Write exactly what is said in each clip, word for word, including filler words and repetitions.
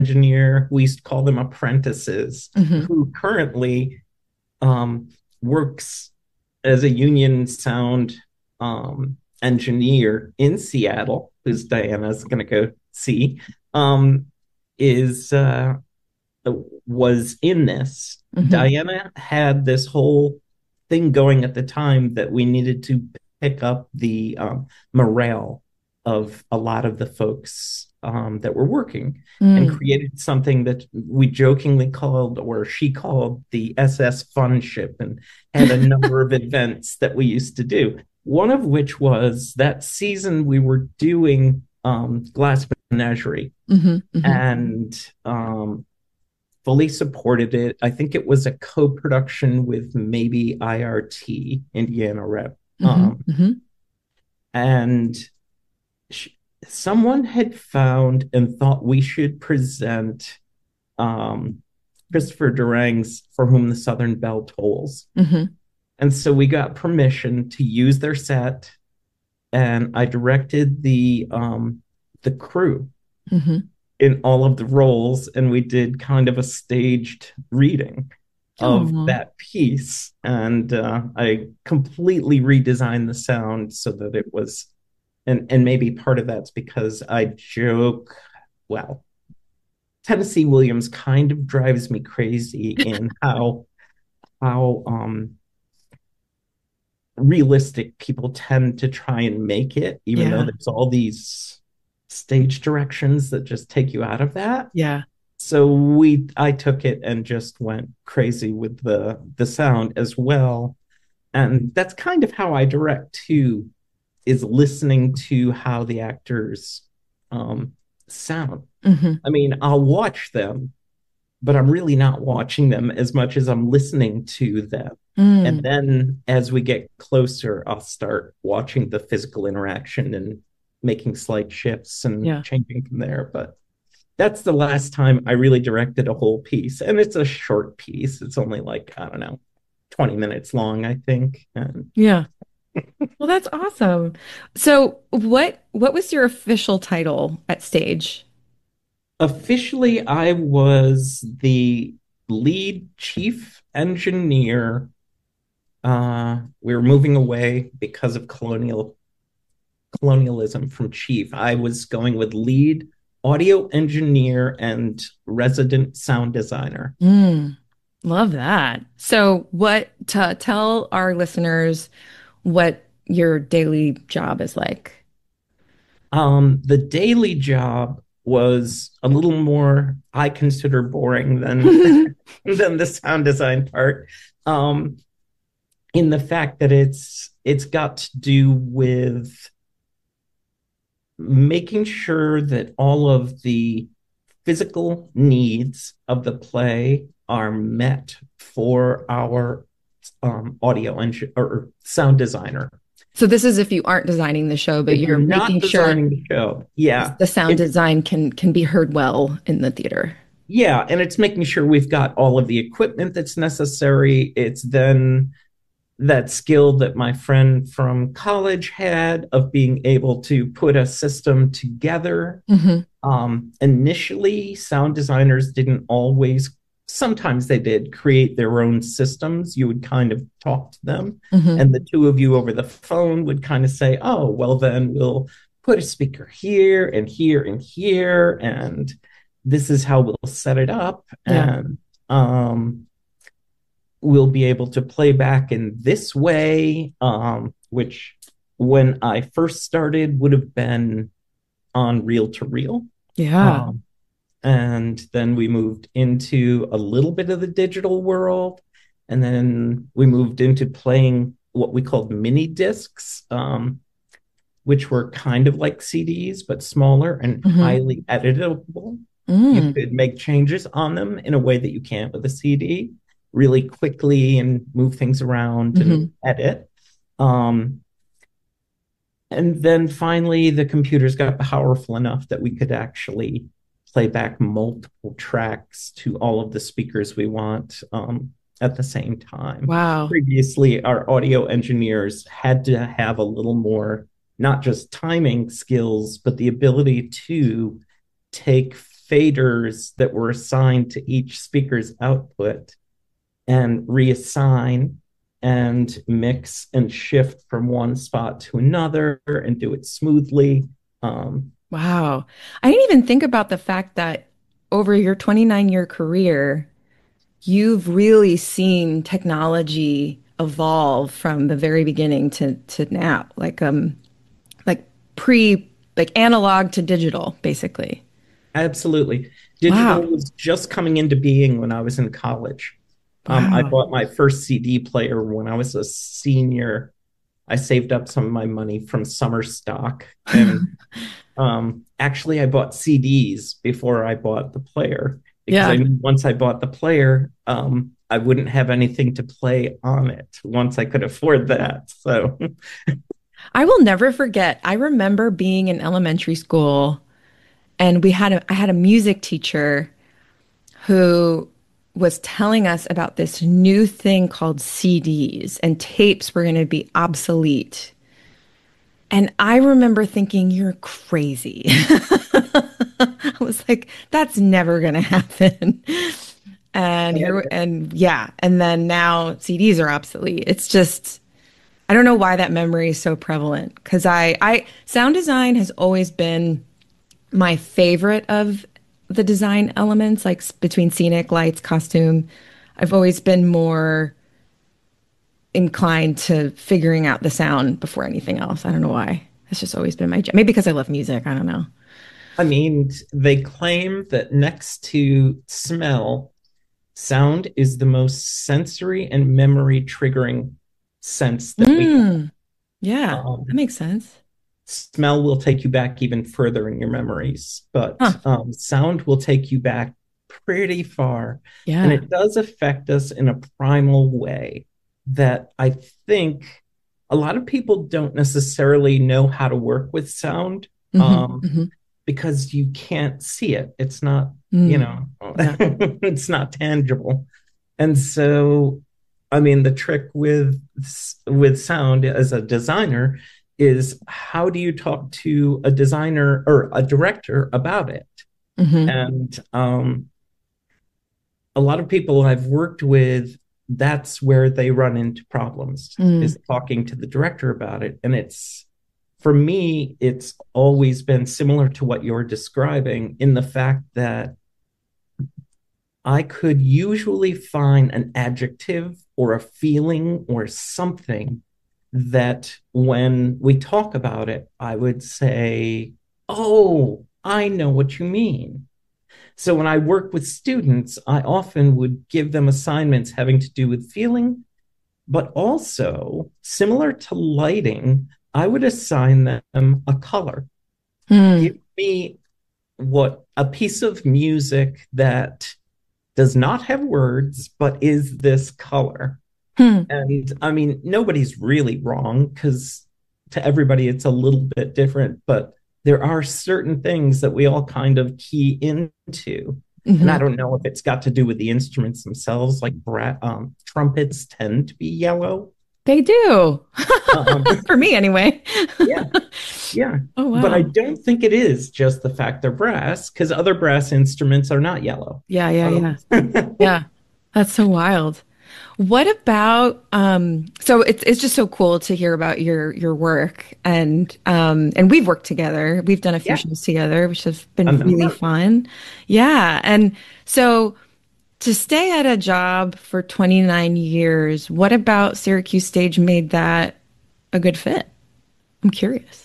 engineer. We used to call them apprentices, Hmm. who currently um, works as a union sound um, engineer in Seattle, who's Diana's going to go see, um, is uh, was in this. Hmm. Diana had this whole thing going at the time that we needed to pick up the um, morale of a lot of the folks um, that were working, and Mm. created something that we jokingly called, or she called, the S S Fun Ship, and had a number of events that we used to do. One of which was that season we were doing um, Glass Menagerie, Hmm. Hmm. and um, fully supported it. I think it was a co-production with maybe I R T, Indiana Rep. Hmm. Um, Hmm. and sh- Someone had found and thought we should present um, Christopher Durang's For Whom the Southern Bell Tolls. Hmm. And so we got permission to use their set, and I directed the um, the crew Hmm. in all of the roles, and we did kind of a staged reading of Oh, that piece. And uh, I completely redesigned the sound so that it was, and and maybe part of that's because I joke, well, Tennessee Williams kind of drives me crazy in how how um realistic people tend to try and make it, even though yeah, there's all these stage directions that just take you out of that. yeah. So we I took it and just went crazy with the the sound as well. And that's kind of how I direct too, is listening to how the actors um sound. Hmm. I mean, I'll watch them, but I'm really not watching them as much as I'm listening to them. And Mm. then as we get closer, I'll start watching the physical interaction and making slight shifts and Yeah. changing from there. But that's the last time I really directed a whole piece. And it's a short piece. It's only like, I don't know, twenty minutes long, I think. And Yeah. Well, that's awesome. So, what what was your official title at Stage? officially, I was the lead chief engineer. Uh, we were moving away because of colonial colonialism from chief. I was going with lead audio engineer and resident sound designer. Mm, love that. So, what to tell our listeners what your daily job is like? Um, the daily job was a little more, I consider, boring than than the sound design part. Um, in the fact that it's it's got to do with making sure that all of the physical needs of the play are met for our um, audio engine or sound designer. So, this is if you aren't designing the show, but If you're you're not making sure designing the show, yeah, the sound it's design can can be heard well in the theater. yeah, and it's making sure we've got all of the equipment that's necessary. It's then that skill that my friend from college had of being able to put a system together. Hmm. Um, initially, sound designers didn't always, sometimes they did create their own systems. You would kind of talk to them, Hmm. and the two of you over the phone would kind of say, oh, well, then we'll put a speaker here and here and here, and this is how we'll set it up. Yeah. And um, we'll be able to play back in this way, um, which when I first started would have been on reel to reel. Yeah. Um, and then we moved into a little bit of the digital world. And then we moved into playing what we called mini discs, um, which were kind of like C Ds, but smaller and Hmm. highly editable. You Mm. could make changes on them in a way that you can't with a C D really quickly and move things around and Hmm. edit. Um, and then finally, the computers got powerful enough that we could actually play back multiple tracks to all of the speakers we want um, at the same time. Wow. Previously, our audio engineers had to have a little more, not just timing skills, but the ability to take faders that were assigned to each speaker's output and reassign and mix and shift from one spot to another and do it smoothly. Um, Wow. I didn't even think about the fact that over your twenty-nine year career, you've really seen technology evolve from the very beginning to to now, like um like pre like analog to digital, basically. Absolutely. Digital Wow. was just coming into being when I was in college. Um, I Wow. bought my first C D player when I was a senior. I saved up some of my money from summer stock. And um, actually, I bought C Ds before I bought the player because I Yeah. knew once I bought the player, um, I wouldn't have anything to play on it once I could afford that. So, I will never forget. I remember being in elementary school and we had a I had a music teacher who was telling us about this new thing called C Ds and tapes were going to be obsolete. And I remember thinking, you're crazy. I was like, that's never going to happen. And here, and yeah, and then now C Ds are obsolete. It's just, I don't know why that memory is so prevalent because I, I, sound design has always been my favorite of the design elements, like s- between scenic, lights, costume. I've always been more inclined to figuring out the sound before anything else. I don't know why. It's just always been my jam. Maybe because I love music. I don't know. I mean, they claim that next to smell, sound is the most sensory and memory triggering sense that we have. Mm, yeah, that Um, makes sense. Smell will take you back even further in your memories, but Huh. um, sound will take you back pretty far. And Yeah. it does affect us in a primal way that I think a lot of people don't necessarily know how to work with sound, Hmm. um, Hmm. because you can't see it. It's not, you Mm, know, yeah. it's not tangible. And so, I mean, the trick with with sound as a designer is how do you talk to a designer or a director about it? Hmm. And um, a lot of people I've worked with, that's where they run into problems Mm, is talking to the director about it. And it's for me, it's always been similar to what you're describing in the fact that I could usually find an adjective or a feeling or something that when we talk about it, I would say, oh, I know what you mean. So when I work with students, I often would give them assignments having to do with feeling, but also similar to lighting, I would assign them a color. mm, Give me what a piece of music that does not have words, but is this color. hmm. And I mean, nobody's really wrong because to everybody it's a little bit different, but there are certain things that we all kind of key into. And I Hmm. don't know if it's got to do with the instruments themselves, like bra- um, trumpets tend to be yellow. They do. Um, For me, anyway. yeah, yeah. Oh, But I wow. don't think it is just the fact they're brass because other brass instruments are not yellow. Yeah, yeah, Um, yeah. Yeah. That's so wild. What about um so it's it's just so cool to hear about your your work and um and we've worked together. We've done a few yeah, shows together, which has been a really number. fun. Yeah. And so to stay at a job for twenty-nine years, what about Syracuse Stage made that a good fit? I'm curious.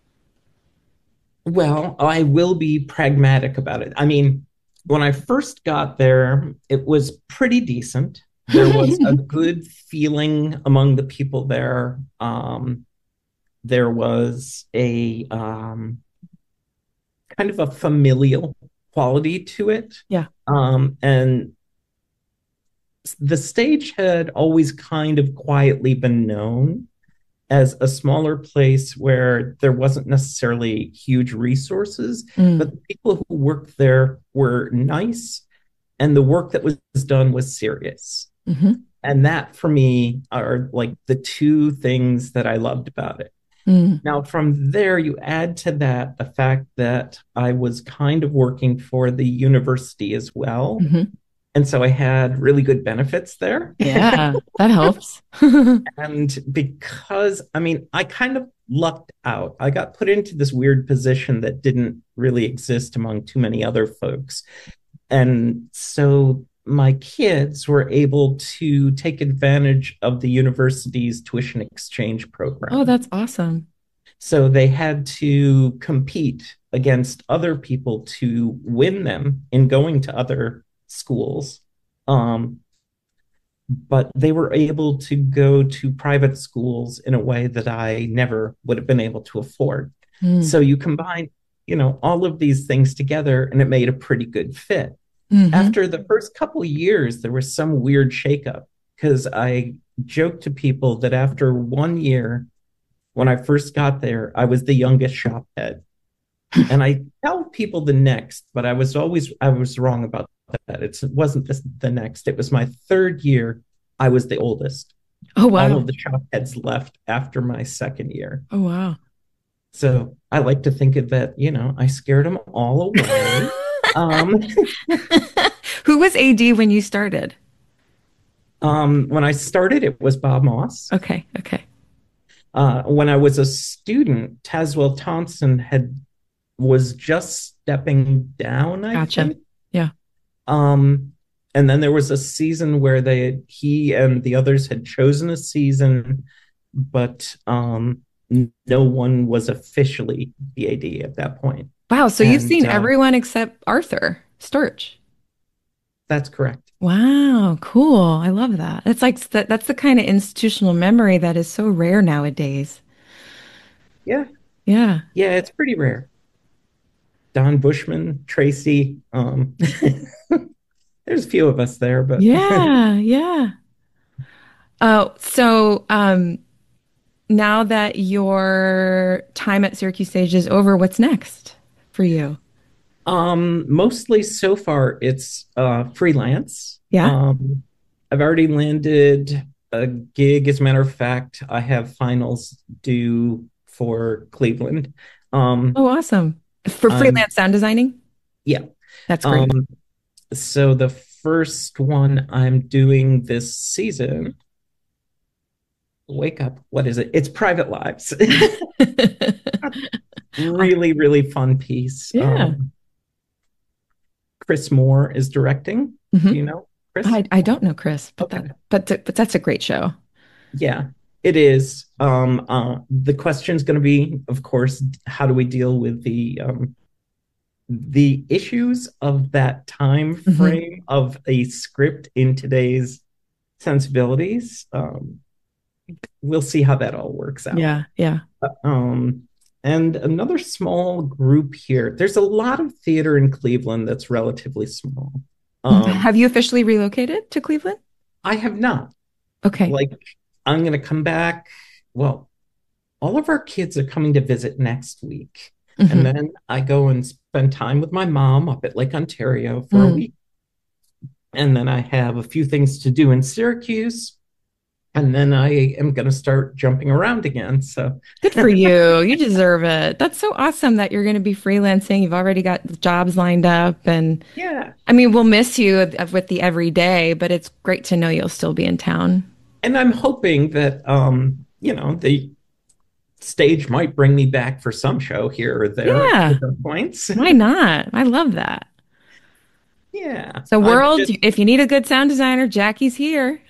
Well, I will be pragmatic about it. I mean, when I first got there, it was pretty decent. There was a good feeling among the people there. Um, there was a um, kind of a familial quality to it. Yeah. Um, and the stage had always kind of quietly been known as a smaller place where there wasn't necessarily huge resources, but Mm, the people who worked there were nice and the work that was done was serious. hmm. And that for me are like the two things that I loved about it. Mm. Now, from there, you add to that the fact that I was kind of working for the university as well. Hmm. And so I had really good benefits there. Yeah, that helps. And because, I mean, I kind of lucked out. I got put into this weird position that didn't really exist among too many other folks. And so my kids were able to take advantage of the university's tuition exchange Oh, program. that's awesome. So they had to compete against other people to win them in going to other schools. Um, but they were able to go to private schools in a way that I never would have been able to afford. Mm. So you combine, you know, all of these things together and it made a pretty good fit. Hmm. After the first couple of years, there was some weird shakeup because I joked to people that after one year, when I first got there, I was the youngest shop head. And I tell people the next, but I was always I was wrong about that. It's, it wasn't this, the next. It was my third year. I was the oldest. Oh, All wow. of the shop heads left after my second year. Oh, wow. So I like to think of that, you know, I scared them all away. Um, Who was A D when you started? um, when I started, it was Bob Moss. Okay, okay. Uh, when I was a student, Tazwell Thompson had was just stepping down, I Gotcha. think. Yeah. Um, and then there was a season where they he and the others had chosen a season, but um, no one was officially the A D at that point. Wow, so you've And seen uh, everyone except Arthur Sturch. that's correct. Wow, cool. I love that. It's like that, that's the kind of institutional memory that is so rare nowadays. Yeah, Yeah. yeah, it's pretty rare. Don Bushman, Tracy. Um, there's a few of us there, but Yeah, yeah. Oh, so um now that your time at Syracuse Stage is over, what's next for you? um, mostly so far it's uh, freelance. Yeah. Um, I've already landed a gig. As a matter of fact, I have finals due for Cleveland. Um, Oh, awesome. For I'm freelance sound designing? yeah. That's great. Um, so the first one I'm doing this season, wake up, what is it? It's Private Lives. Really, really fun piece. Yeah. Um, Chris Moore is directing. Do Hmm. you know Chris? I I don't know Chris, but that Okay. but th but that's a great show. Yeah, it is. Um, uh, the question is going to be, of course, how do we deal with the um, the issues of that time Hmm. frame of a script in today's sensibilities? Um, we'll see how that all works out. Yeah, yeah. Uh, Um, and another small group here. There's a lot of theater in Cleveland that's relatively small. Mhm. Um, Have you officially relocated to Cleveland? I have not. Okay. Like, I'm going to come back. Well, all of our kids are coming to visit next week. And Hmm. then I go and spend time with my mom up at Lake Ontario for a Mm. week. And then I have a few things to do in Syracuse. And then I am going to start jumping around again. So, Good for you. You deserve it. That's so awesome that you're going to be freelancing. You've already got jobs lined up. And yeah. I mean, we'll miss you with the everyday, but it's great to know you'll still be in town. And I'm hoping that, um, you know, the stage might bring me back for some show here or there at Yeah. different points. Why not? I love that. Yeah. So, I've world, just if you need a good sound designer, Jackie's here.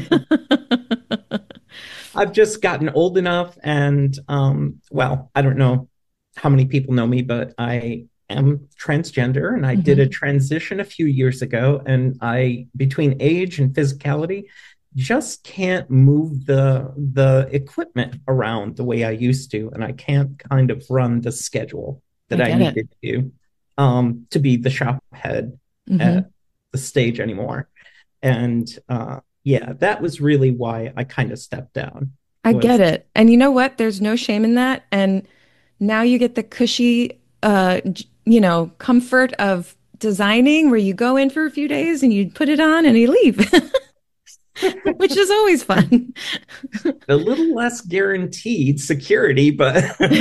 I've just gotten old enough and um well, I don't know how many people know me, but I am transgender and I did a Hmm. transition a few years ago and I between age and physicality just can't move the the equipment around the way I used to and I can't kind of run the schedule I that I get it. needed to um to be the shop head Hmm. at the stage anymore. And uh yeah, that was really why I kind of stepped down I was get it. And you know what? There's no shame in that. And now you get the cushy, uh, j- you know, comfort of designing where you go in for a few days and you put it on and you leave. which is always fun. A little less guaranteed security, but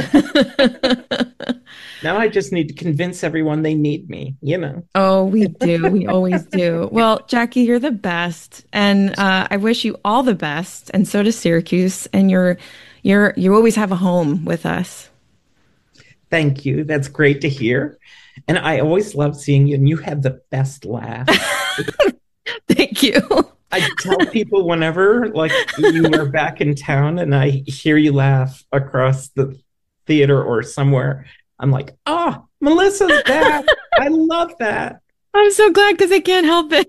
now I just need to convince everyone they need me, you know. Oh, we do. We always do. Well, Jackie, you're the best. And uh, I wish you all the best. And so does Syracuse. And you're you're you always have a home with us. Thank you. That's great to hear. And I always love seeing you, and you have the best laugh. Thank you. I tell people whenever like you are back in town and I hear you laugh across the theater or somewhere, I'm like, oh, Melissa's back. I love that. I'm so glad because I can't help it.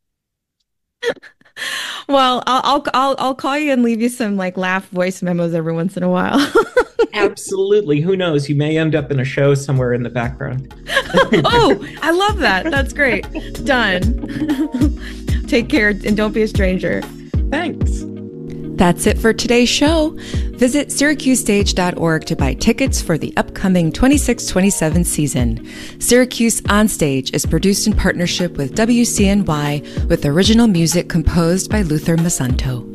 Well, I'll, I'll I'll I'll call you and leave you some like laugh voice memos every once in a while. Absolutely. Who knows? You may end up in a show somewhere in the background. Oh, I love that. That's great. Done. Take care and don't be a stranger. Thanks. That's it for today's show. Visit syracuse stage dot org to buy tickets for the upcoming twenty-six twenty-seven season. Syracuse On Stage is produced in partnership with W C N Y with original music composed by Luther Masanto.